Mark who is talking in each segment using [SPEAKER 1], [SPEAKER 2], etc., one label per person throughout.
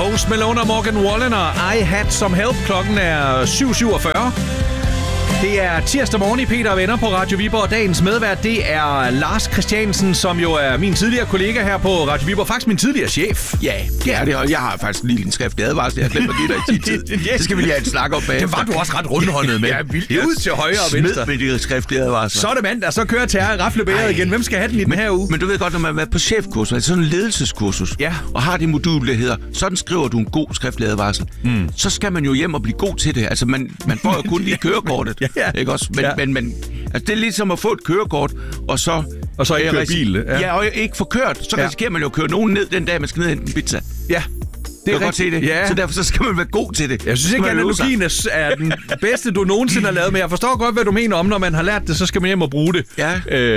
[SPEAKER 1] Post Malone og Morgan Wallen og I Had Some Help. Klokken er 7:47. Det er tirsdag morgen i Peter og Venner på Radio Viborg, og dagens medvært, det er Lars Christiansen, som jo er min tidligere kollega her på Radio Viborg. Faktisk min tidligere chef.
[SPEAKER 2] Ja, det er det, og jeg har faktisk lige en skriftlig advarsel. Jeg har glemt at give dig i tid. Det skal vi lige have et snak om bagefter.
[SPEAKER 1] Det var du også ret rundhåndet med.
[SPEAKER 2] Ja, vildt.
[SPEAKER 1] Det er ud til højre og venstre.
[SPEAKER 2] Med de skriftlige advarsler.
[SPEAKER 1] Så er det mandag, så kører til at rafle bæret igen. Hvem skal have den i den her uge?
[SPEAKER 2] Men du ved godt, når man er på chefkursus, altså sådan en ledelseskursus, og har det modul, der hedder, sådan skriver du en god skriftlig advarsel, så skal man jo hjem og blive god til det. Altså, man får jo kun lige kørekortet. Ikke også? Men altså, det er ligesom at få et kørekort, og så
[SPEAKER 1] ikke køre bil.
[SPEAKER 2] Ja, og ikke få kørt. Så risikerer man jo at køre nogen ned den dag, man skal ned og hente en pizza. Ja. Det er godt se det. Ja. Så derfor så skal man være god til det.
[SPEAKER 1] Jeg synes ikke, at analogien er den bedste, du nogensinde har lavet, men jeg forstår godt, hvad du mener om, når man har lært det, så skal man hjem og bruge det.
[SPEAKER 2] Ja.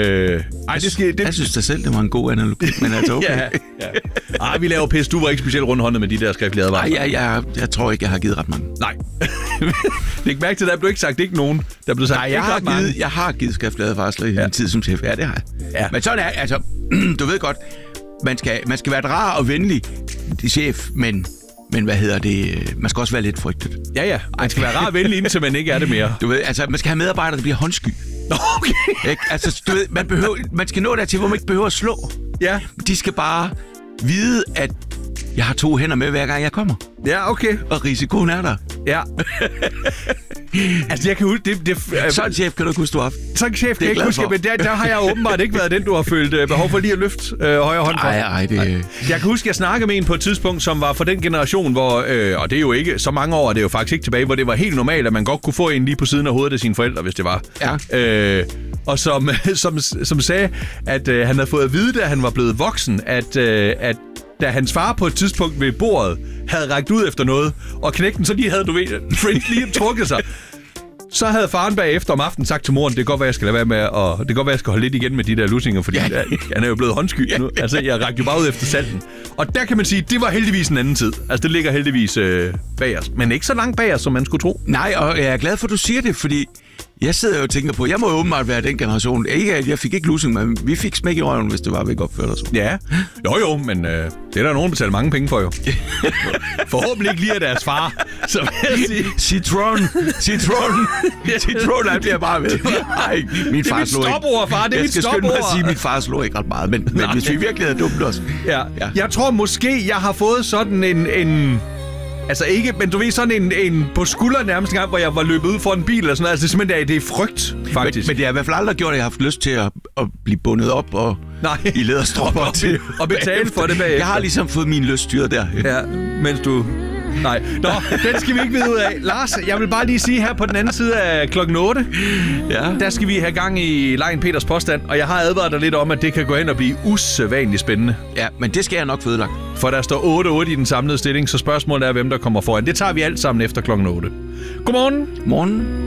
[SPEAKER 2] Jeg synes da selv, det var en god analogi, men altså okay.
[SPEAKER 1] Ej, vi laver pisse. Du var ikke specielt rundhåndet med de der skriftlige advarsler.
[SPEAKER 2] Nej, jeg tror ikke, jeg har givet ret mange.
[SPEAKER 1] Nej. Læg mærke til, der blev ikke sagt ikke nogen. Der blev sagt
[SPEAKER 2] jeg har givet skriftlige advarsler i min tid som chef. Ja, det har jeg. Ja. Men sådan er altså, du ved godt, man skal være rar og venlig chef, men hvad hedder det? Man skal også være lidt frygtet.
[SPEAKER 1] Ja. Man skal være rar og venlig, indtil man ikke er det mere.
[SPEAKER 2] Du ved, altså, man skal have medarbejdere, der bliver håndsky.
[SPEAKER 1] Okay.
[SPEAKER 2] Ikke? Altså, du ved, man skal nå dertil, hvor man ikke behøver at slå.
[SPEAKER 1] Ja.
[SPEAKER 2] De skal bare vide, at jeg har 2 hænder med, hver gang jeg kommer.
[SPEAKER 1] Ja, okay.
[SPEAKER 2] Og risikoen er der.
[SPEAKER 1] Ja. Altså, jeg kan huske...
[SPEAKER 2] Sådan en chef kan du ikke huske, du har haft.
[SPEAKER 1] Sådan en chef kan jeg ikke huske, men der har jeg åbenbart ikke været den, du har følt behov for lige at løfte højre hånd for.
[SPEAKER 2] Nej, det...
[SPEAKER 1] Jeg kan huske, jeg snakkede med en på et tidspunkt, som var for den generation, hvor... og det er jo ikke så mange år, det er jo faktisk ikke tilbage, hvor det var helt normalt, at man godt kunne få en lige på siden af hovedet af sine forældre, hvis det var.
[SPEAKER 2] Ja.
[SPEAKER 1] Og som sagde, at han havde fået at vide, da han var blevet voksen, at da hans far på et tidspunkt ved bordet havde rækket ud efter noget, og knægten så lige havde, lige trukket sig, så havde faren bagefter om aftenen sagt til moren, det kan godt være, jeg skal lade være med, og det kan godt være, jeg skal holde lidt igen med de der lussinger, fordi han er jo blevet håndsky nu. Altså, jeg rakte jo bare ud efter salten. Og der kan man sige, det var heldigvis en anden tid. Altså, det ligger heldigvis bag os. Men ikke så langt bag os, som man skulle tro.
[SPEAKER 2] Nej, og jeg er glad for, at du siger det, fordi jeg sidder jo og tænker på, jeg må jo åbenbart være den generation. Ikke, at jeg fik ikke lussing, men vi fik smæk i røven, hvis det var, vi ikke opførte os.
[SPEAKER 1] Ja, jo, men det er der nogen, der betaler mange penge for jo. Forhåbentlig ikke lige af deres far. Så vil jeg sige...
[SPEAKER 2] Citron, han bliver bare ved. Nej, min far slog ikke.
[SPEAKER 1] Det er mit stopord, far. Det er mit stopord. Jeg skal skynde mig
[SPEAKER 2] at sige, at min far slog ikke ret meget, men hvis vi virkelig havde dummet os.
[SPEAKER 1] Ja. Jeg tror måske, jeg har fået sådan en altså ikke, men du ved, sådan en på skulderen nærmest en gang, hvor jeg var løbet ud for en bil eller sådan noget. Altså det er simpelthen, det er frygt, faktisk.
[SPEAKER 2] Men det har i hvert fald aldrig gjort, at jeg har haft lyst til at blive bundet op og i læderstropper til.
[SPEAKER 1] Og betale for det bagefter.
[SPEAKER 2] Jeg har ligesom fået min lyst styret der.
[SPEAKER 1] Ja, mens du... Nej. Nå, den skal vi ikke vide ud af. Lars, jeg vil bare lige sige her på den anden side af klokken 8, der skal vi have gang i Lejen Peters påstand, og jeg har advaret dig lidt om, at det kan gå hen og blive usædvanligt spændende.
[SPEAKER 2] Ja, men det skal jeg nok få ødelagt.
[SPEAKER 1] For der står 8-8 i den samlede stilling, så spørgsmålet er, hvem der kommer foran. Det tager vi alt sammen efter klokken 8. Godmorgen.
[SPEAKER 2] Morgen.